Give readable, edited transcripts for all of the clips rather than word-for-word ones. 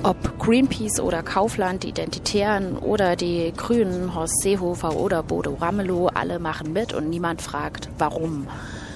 Ob Greenpeace oder Kaufland, die Identitären oder die Grünen, Horst Seehofer oder Bodo Ramelow, alle machen mit und niemand fragt, warum.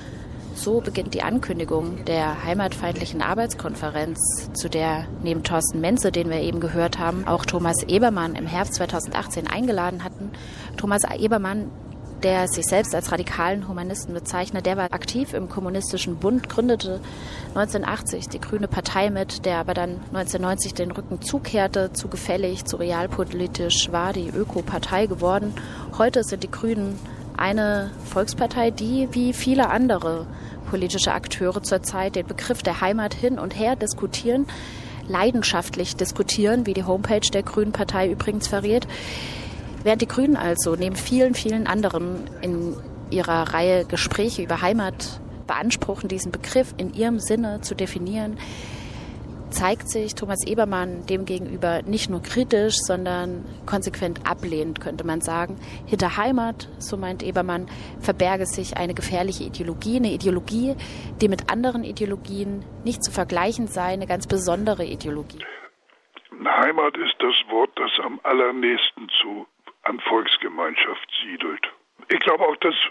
So beginnt die Ankündigung der heimatfeindlichen Arbeitskonferenz, zu der neben Thorsten Menze, den wir eben gehört haben, auch Thomas Ebermann im Herbst 2018 eingeladen hatten. Thomas Ebermann, der sich selbst als radikalen Humanisten bezeichnet, der war aktiv im Kommunistischen Bund, gründete 1980 die Grüne Partei mit, der aber dann 1990 den Rücken zukehrte, zu gefällig, zu realpolitisch, war die Öko-Partei geworden. Heute sind die Grünen eine Volkspartei, die wie viele andere politische Akteure zurzeit den Begriff der Heimat hin und her diskutieren, leidenschaftlich diskutieren, wie die Homepage der Grünen Partei übrigens verrät. Während die Grünen also neben vielen, vielen anderen in ihrer Reihe Gespräche über Heimat beanspruchen, diesen Begriff in ihrem Sinne zu definieren, zeigt sich Thomas Ebermann demgegenüber nicht nur kritisch, sondern konsequent ablehnend, könnte man sagen. Hinter Heimat, so meint Ebermann, verberge sich eine gefährliche Ideologie, eine Ideologie, die mit anderen Ideologien nicht zu vergleichen sei, eine ganz besondere Ideologie. Heimat ist das Wort, das am allernächsten an Volksgemeinschaft siedelt. Ich glaube auch, dass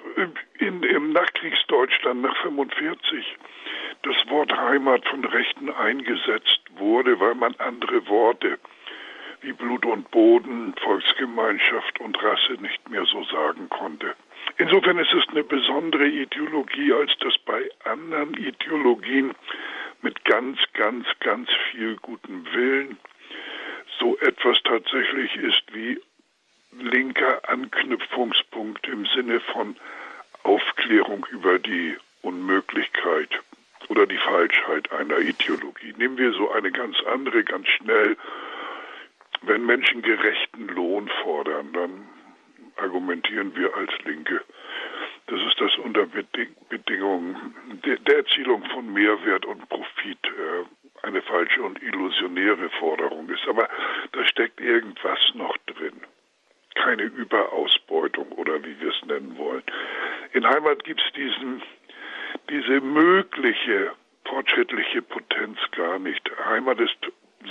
im Nachkriegsdeutschland nach 1945 das Wort Heimat von Rechten eingesetzt wurde, weil man andere Worte wie Blut und Boden, Volksgemeinschaft und Rasse nicht mehr so sagen konnte. Insofern ist es eine besondere Ideologie, als das bei anderen Ideologien mit ganz, ganz, ganz viel gutem Willen so etwas tatsächlich ist wie linker Anknüpfungspunkt im Sinne von Aufklärung über die Unmöglichkeit oder die Falschheit einer Ideologie. Nehmen wir so eine ganz andere, ganz schnell. Wenn Menschen gerechten Lohn fordern, dann argumentieren wir als Linke, dass es das unter Bedingungen der Erzielung von Mehrwert und Profit eine falsche und illusionäre Forderung ist. Aber da steckt irgendwas noch drin. Keine Überausbeutung oder wie wir es nennen wollen. In Heimat gibt es diese mögliche fortschrittliche Potenz gar nicht. Heimat ist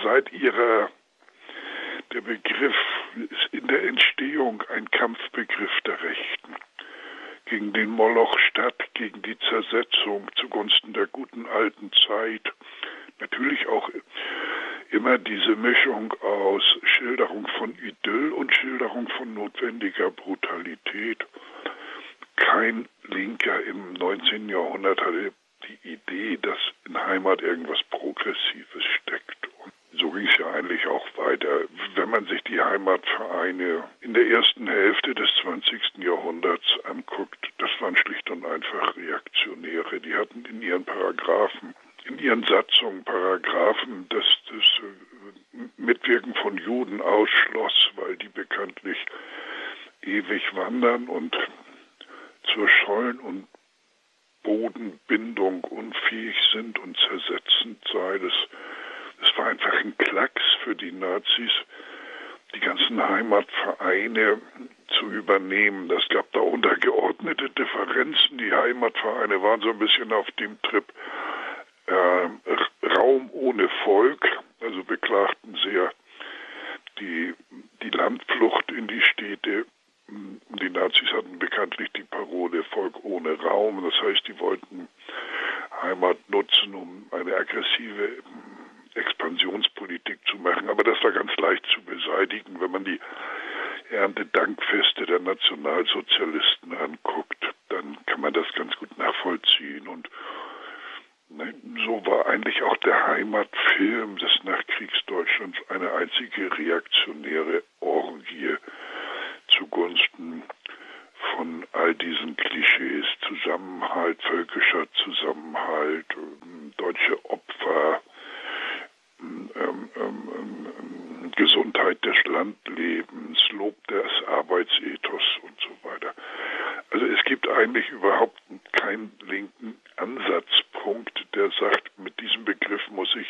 der Begriff ist in der Entstehung ein Kampfbegriff der Rechten. Gegen den Molochstaat, gegen die Zersetzung zugunsten der guten alten Zeit. Natürlich auch immer diese Mischung aus Schilderung von Idyll und Schilderung von notwendiger Brutalität. Kein Linker im 19. Jahrhundert hatte die Idee, dass in Heimat irgendwas Progressives steckt. Und so ging es ja eigentlich auch weiter. Wenn man sich die Heimatvereine in der ersten Hälfte des 20. Jahrhunderts anguckt, das waren schlicht und einfach Reaktionäre. Die hatten in ihren Satzungen Paragraphen, das Mitwirken von Juden ausschloss, weil die bekanntlich ewig wandern und zur Schollen- und Bodenbindung unfähig sind und zersetzend sei. Das war einfach ein Klacks für die Nazis, die ganzen Heimatvereine zu übernehmen. Das gab da untergeordnete Differenzen. Die Heimatvereine waren so ein bisschen auf dem Trip Raum ohne Volk, also beklagten sehr die Landflucht in die Städte. Die Nazis hatten bekanntlich die Parole Volk ohne Raum. Das heißt, die wollten Heimat nutzen, um eine aggressive Expansionspolitik zu machen. Aber das war ganz leicht zu beseitigen, wenn man die Erntedankfeste der Nationalsozialisten anguckt. Dann kann man das ganz gut nachvollziehen. Und so war eigentlich auch der Heimatfilm des Nachkriegsdeutschlands eine einzige reaktionäre Orgie zugunsten von all diesen Klischees, Zusammenhalt, völkischer Zusammenhalt, deutsche Opfer, Gesundheit des Landlebens, Lob des Arbeitsethos und so weiter. Also es gibt eigentlich überhaupt keinen linken Ansatzpunkt, der sagt, mit diesem Begriff muss ich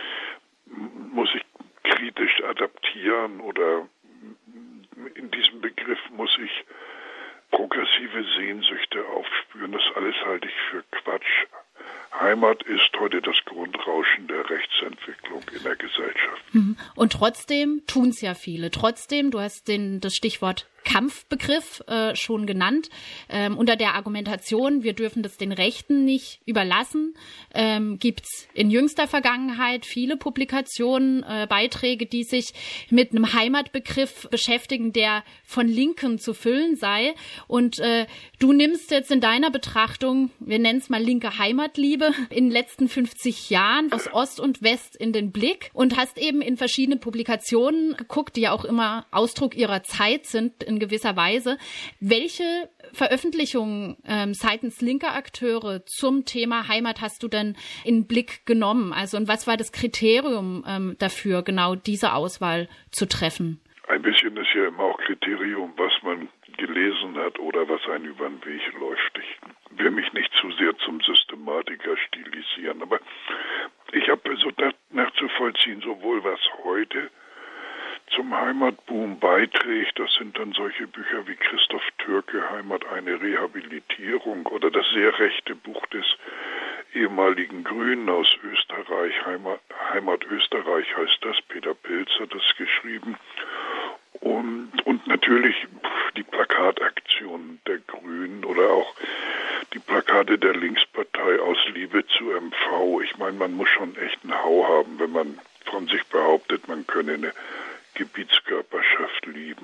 kritisch adaptieren oder in diesem Begriff muss ich progressive Sehnsüchte aufspüren. Das alles halte ich für Quatsch. Heimat ist heute das Grundrauschen der Rechtsentwicklung in der Gesellschaft. Und trotzdem tun es ja viele. Trotzdem, du hast das Stichwort Kampfbegriff schon genannt, unter der Argumentation, wir dürfen das den Rechten nicht überlassen, gibt's in jüngster Vergangenheit viele Publikationen, Beiträge, die sich mit einem Heimatbegriff beschäftigen, der von Linken zu füllen sei. Und du nimmst jetzt in deiner Betrachtung, wir nennen es mal linke Heimatliebe, in den letzten 50 Jahren aus Ost und West in den Blick und hast eben in verschiedenen Publikationen geguckt, die ja auch immer Ausdruck ihrer Zeit sind, in gewisser Weise. Welche Veröffentlichungen seitens linker Akteure zum Thema Heimat hast du denn in den Blick genommen? Also, und was war das Kriterium dafür, genau diese Auswahl zu treffen? Ein bisschen ist ja immer auch Kriterium, was man gelesen hat oder was einem über den Weg läuft. Ich will mich nicht zu sehr zum Systematiker stilisieren, aber ich habe versucht nachzuvollziehen, sowohl was heute zum Heimatboom beiträgt. Das sind dann solche Bücher wie Christoph Türke, Heimat eine Rehabilitierung, oder das sehr rechte Buch des ehemaligen Grünen aus Österreich, Heimat Österreich heißt das, Peter Pilz hat das geschrieben. Und natürlich die Plakataktionen der Grünen oder auch die Plakate der Linkspartei aus Liebe zu MV. Ich meine, man muss schon echt einen Hau haben, wenn man von sich behauptet, man könne eine Gebietskörperschaft lieben.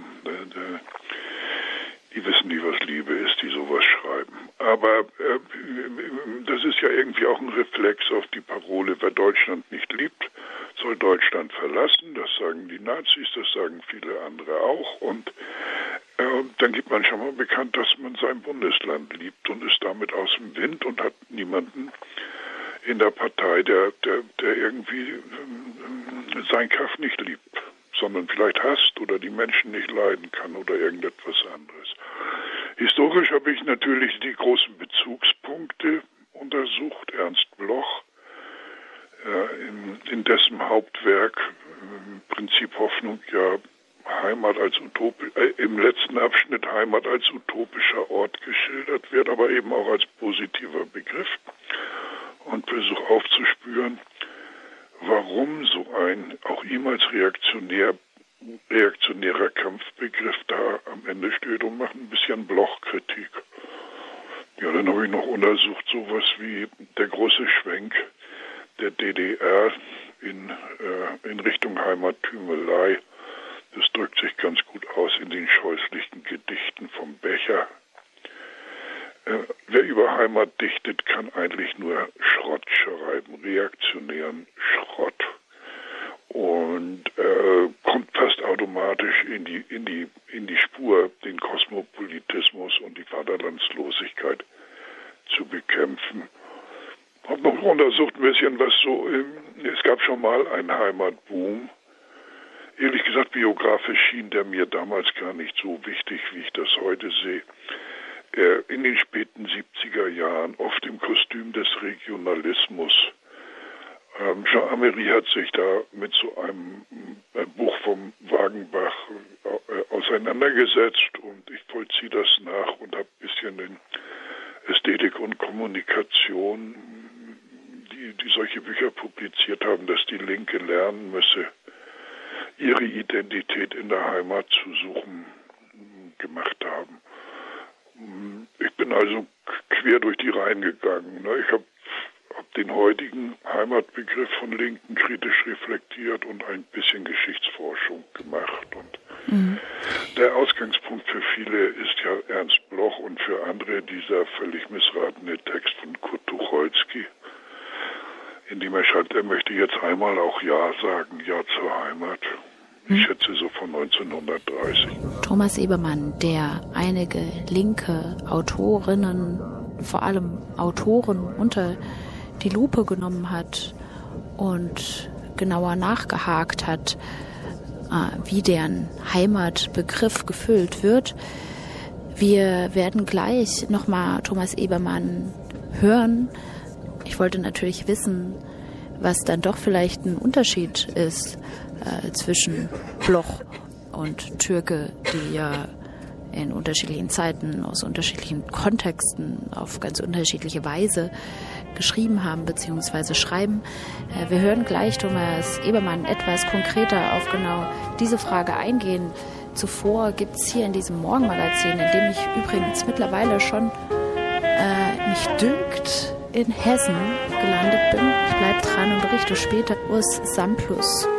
Die wissen nie, was Liebe ist, die sowas schreiben. Aber das ist ja irgendwie auch ein Reflex auf die Parole, wer Deutschland nicht liebt, soll Deutschland verlassen. Das sagen die Nazis, das sagen viele andere auch. Und dann gibt man schon mal bekannt, dass man sein Bundesland liebt und ist damit aus dem Wind und hat niemanden in der Partei, der irgendwie sein Kaff nicht liebt, sondern vielleicht hasst oder die Menschen nicht leiden kann oder irgendetwas anderes. Historisch habe ich natürlich die großen Bezugspunkte untersucht. Ernst Bloch, in dessen Hauptwerk Prinzip Hoffnung ja Heimat als im letzten Abschnitt Heimat als utopischer Ort geschildert wird, aber eben auch als positiver Begriff, und versuche aufzuspüren, warum so ein auch ihm als reaktionärer Kampfbegriff da am Ende steht, und mache ein bisschen Bloch-Kritik. Ja, dann habe ich noch untersucht sowas wie der große Schwenk der DDR in Richtung Heimattümelei. Das drückt sich ganz gut aus in den scheußlichen Gedichten vom Becher. Wer über Heimat dichtet, kann eigentlich nur Schrott schreiben, reaktionären Schrott. Und kommt fast automatisch in die Spur, den Kosmopolitismus und die Vaterlandslosigkeit zu bekämpfen. Habe noch untersucht ein bisschen, was so, es gab schon mal einen Heimatboom. Ehrlich gesagt, biografisch schien der mir damals gar nicht so wichtig, wie ich das heute sehe. In den späten 70er Jahren, oft im Kostüm des Regionalismus. Jean Amery hat sich da mit so einem Buch vom Wagenbach auseinandergesetzt, und ich vollziehe das nach und habe ein bisschen in Ästhetik und Kommunikation, die solche Bücher publiziert haben, dass die Linke lernen müsse, ihre Identität in der Heimat zu suchen, gemacht haben. Ich bin also quer durch die Reihen gegangen. Ich habe den heutigen Heimatbegriff von Linken kritisch reflektiert und ein bisschen Geschichtsforschung gemacht. Und der Ausgangspunkt für viele ist ja Ernst Bloch und für andere dieser völlig missratene Text von Kurt Tucholsky, in dem er schreibt, er möchte jetzt einmal auch Ja sagen, Ja zur Heimat. Ich schätze so von 1930. Thomas Ebermann, der einige linke Autorinnen, vor allem Autoren, unter die Lupe genommen hat und genauer nachgehakt hat, wie deren Heimatbegriff gefüllt wird. Wir werden gleich nochmal Thomas Ebermann hören. Ich wollte natürlich wissen, was dann doch vielleicht ein Unterschied ist zwischen Bloch und Türke, die ja in unterschiedlichen Zeiten, aus unterschiedlichen Kontexten, auf ganz unterschiedliche Weise geschrieben haben bzw. schreiben. Wir hören gleich Thomas Ebermann etwas konkreter auf genau diese Frage eingehen. Zuvor gibt es hier in diesem Morgenmagazin, in dem ich übrigens mittlerweile schon mich dünkt in Hessen gelandet bin. Ich bleibe dran und berichte später, Urs Samplus